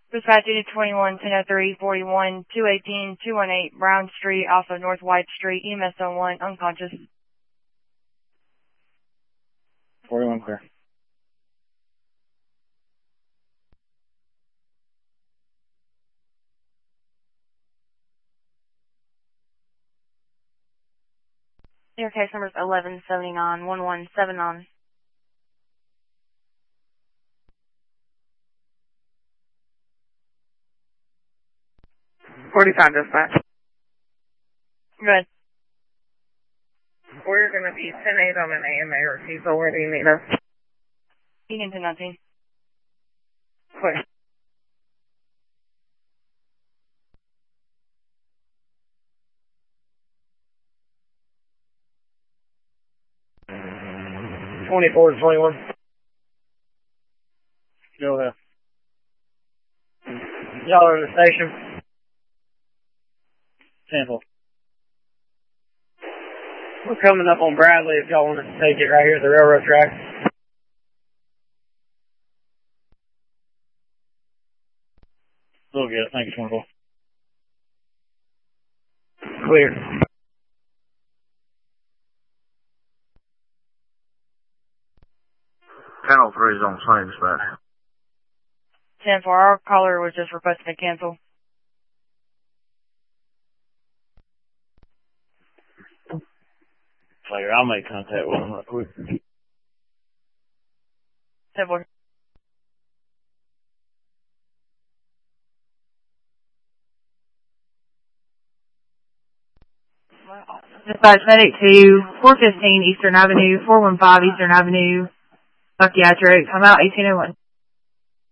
Dispatch 21, 1003, 41, 218, 218, Brown Street, also North White Street, EMS 01, unconscious. 41 clear. Your case number is 1179, 1179. 45 dispatch. Good. We're going to be 10-8 on an AMA or CISO. Where do you need us? Egan to nothing. Clear. Twenty-four to 21. Go ahead. Y'all are in the station. 10-4. We're coming up on Bradley if y'all want us to take it right here at the railroad track. We'll get it. Thank you, 24. Clear. Channel 3 is on Sunny dispatch. 10-4, our caller was just requesting to cancel. Clear. I'll make contact with him real quick. 10-4. Dispatch medic to 415 Eastern Avenue, 415 Eastern Avenue, psychiatric. I'm out 1801.